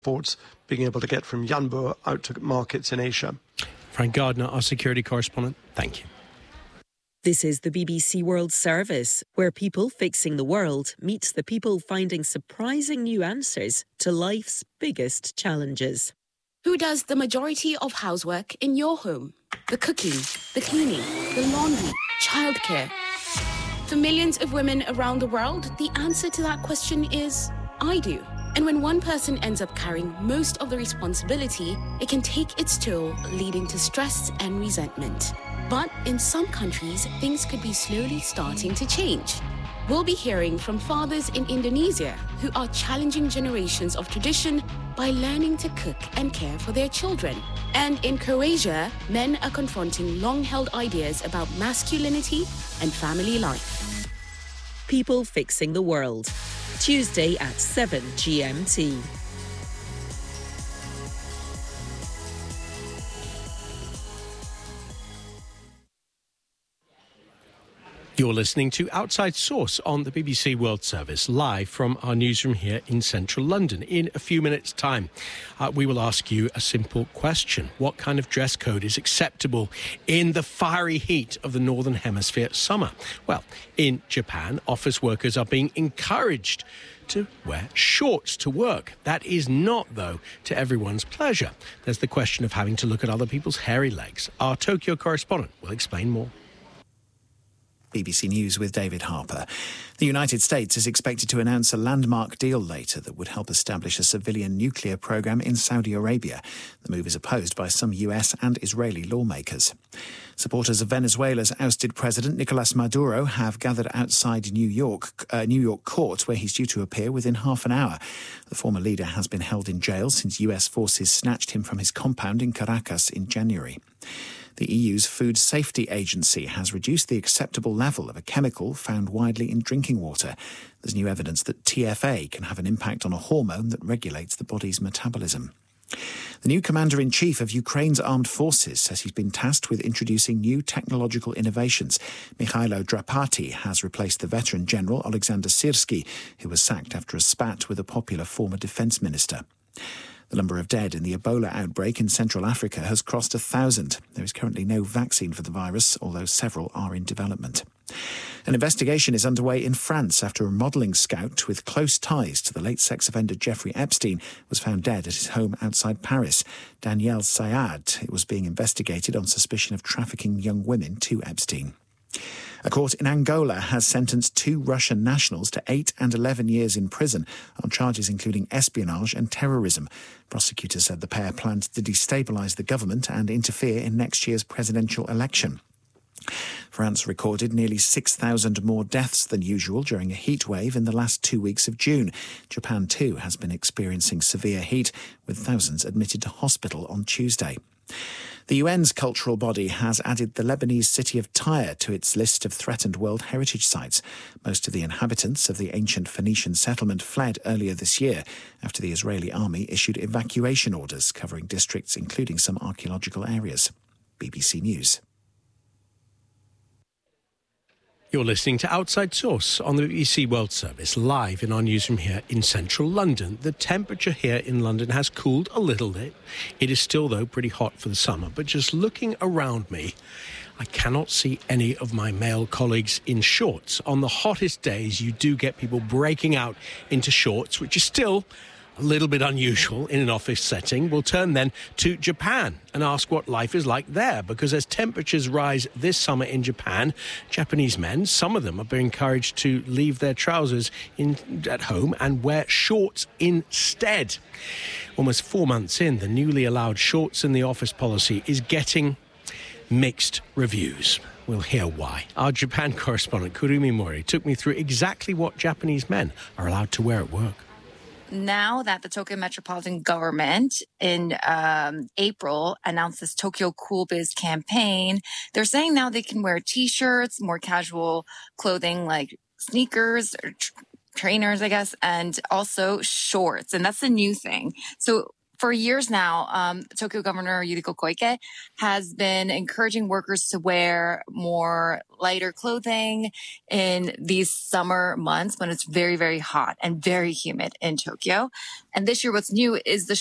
ports being able to get from Yanbu out to markets in Asia. Frank Gardner, our security correspondent, thank you. This is the BBC World Service, where people fixing the world meets the people finding surprising new answers to life's biggest challenges. Who does the majority of housework in your home? The cooking, the cleaning, the laundry, childcare. For millions of women around the world, the answer to that question is, I do. And when one person ends up carrying most of the responsibility, it can take its toll, leading to stress and resentment. But in some countries, things could be slowly starting to change. We'll be hearing from fathers in Indonesia who are challenging generations of tradition by learning to cook and care for their children. And in Croatia, men are confronting long-held ideas about masculinity and family life. People fixing the world. Tuesday at 7 GMT. You're listening to Outside Source on the BBC World Service, live from our newsroom here in central London. In a few minutes' time, we will ask you a simple question. What kind of dress code is acceptable in the fiery heat of the Northern Hemisphere summer? Well, in Japan, office workers are being encouraged to wear shorts to work. That is not, though, to everyone's pleasure. There's the question of having to look at other people's hairy legs. Our Tokyo correspondent will explain more. BBC News with David Harper. The United States is expected to announce a landmark deal later that would help establish a civilian nuclear program in Saudi Arabia. The move is opposed by some US and Israeli lawmakers. Supporters of Venezuela's ousted president Nicolas Maduro have gathered outside New York court, where he's due to appear within half an hour. The former leader has been held in jail since US forces snatched him from his compound in Caracas in January. The EU's Food Safety Agency has reduced the acceptable level of a chemical found widely in drinking water. There's new evidence that TFA can have an impact on a hormone that regulates the body's metabolism. The new commander-in-chief of Ukraine's armed forces says he's been tasked with introducing new technological innovations. Mikhailo Drapati has replaced the veteran general Alexander Syrski, who was sacked after a spat with a popular former defence minister. The number of dead in the Ebola outbreak in Central Africa has crossed 1,000. There is currently no vaccine for the virus, although several are in development. An investigation is underway in France after a modelling scout with close ties to the late sex offender Jeffrey Epstein was found dead at his home outside Paris. Danielle Sayad was being investigated on suspicion of trafficking young women to Epstein. A court in Angola has sentenced 2 Russian nationals to 8 and 11 years in prison on charges including espionage and terrorism. Prosecutors said the pair planned to destabilise the government and interfere in next year's presidential election. France recorded nearly 6,000 more deaths than usual during a heat wave in the last 2 weeks of June. Japan, too, has been experiencing severe heat, with thousands admitted to hospital on Tuesday. The UN's cultural body has added the Lebanese city of Tyre to its list of threatened World Heritage Sites. Most of the inhabitants of the ancient Phoenician settlement fled earlier this year after the Israeli army issued evacuation orders covering districts including some archaeological areas. BBC News. You're listening to Outside Source on the BBC World Service, live in our newsroom here in central London. The temperature here in London has cooled a little bit. It is still, though, pretty hot for the summer. But just looking around me, I cannot see any of my male colleagues in shorts. On the hottest days, you do get people breaking out into shorts, which is still a little bit unusual in an office setting. We'll turn then to Japan and ask what life is like there, because as temperatures rise this summer in Japan, Japanese men, some of them, are being encouraged to leave their trousers at home and wear shorts instead. Almost 4 months in, the newly allowed shorts in the office policy is getting mixed reviews. We'll hear why. Our Japan correspondent, Kurumi Mori, took me through exactly what Japanese men are allowed to wear at work. Now that the Tokyo Metropolitan Government in April announced this Tokyo Cool Biz campaign, they're saying now they can wear T-shirts, more casual clothing like sneakers or trainers, I guess, and also shorts. And that's a new thing. So For years now, Tokyo Governor Yuriko Koike has been encouraging workers to wear more lighter clothing in these summer months when it's very, very hot and very humid in Tokyo. And this year, what's new is the